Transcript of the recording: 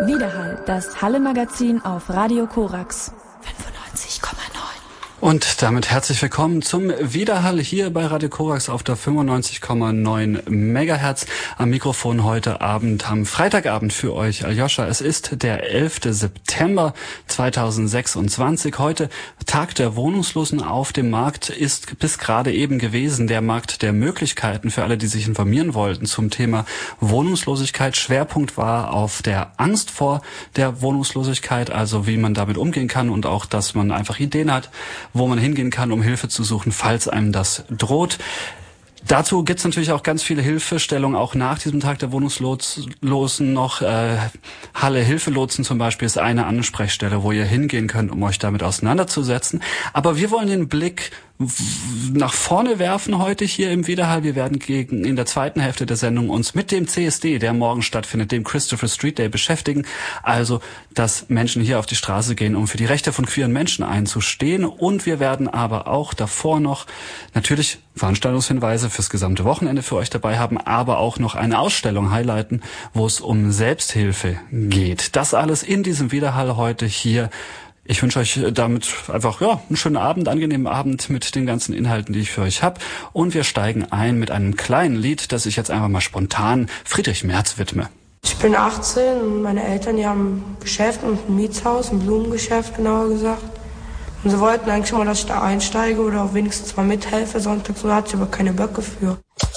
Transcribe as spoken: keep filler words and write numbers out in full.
Widerhall, das Halle-Magazin auf Radio Korax fünfundneunzig Komma neun. Und damit herzlich willkommen zum Widerhall hier bei Radio Korax auf der fünfundneunzig Komma neun Megahertz. Am Mikrofon heute Abend, am Freitagabend für euch, Aljoscha. Es ist der elfte September zweitausendsechsundzwanzig. Heute Tag der Wohnungslosen auf dem Markt ist bis gerade eben gewesen. Der Markt der Möglichkeiten für alle, die sich informieren wollten zum Thema Wohnungslosigkeit. Schwerpunkt war auf der Angst vor der Wohnungslosigkeit, also wie man damit umgehen kann und auch, dass man einfach Ideen hat, wo man hingehen kann, um Hilfe zu suchen, falls einem das droht. Dazu gibt's natürlich auch ganz viele Hilfestellungen, auch nach diesem Tag der Wohnungslosen noch. Äh, Halle Hilfelotsen zum Beispiel ist eine Ansprechstelle, wo ihr hingehen könnt, um euch damit auseinanderzusetzen. Aber wir wollen den Blick nach vorne werfen heute hier im Widerhall. Wir werden gegen in der zweiten Hälfte der Sendung uns mit dem C S D, der morgen stattfindet, dem Christopher Street Day, beschäftigen. Also, dass Menschen hier auf die Straße gehen, um für die Rechte von queeren Menschen einzustehen. Und wir werden aber auch davor noch natürlich Veranstaltungshinweise fürs gesamte Wochenende für euch dabei haben, aber auch noch eine Ausstellung highlighten, wo es um Selbsthilfe geht. Das alles in diesem Widerhall heute hier. Ich wünsche euch damit einfach ja einen schönen Abend, angenehmen Abend mit den ganzen Inhalten, die ich für euch habe. Und wir steigen ein mit einem kleinen Lied, das ich jetzt einfach mal spontan Friedrich Merz widme. Ich bin achtzehn und meine Eltern, die haben ein Geschäft und ein Mietshaus, ein Blumengeschäft genauer gesagt. Und sie wollten eigentlich mal, dass ich da einsteige oder auch wenigstens mal mithelfe sonntags, so hatte ich aber keine Böcke für.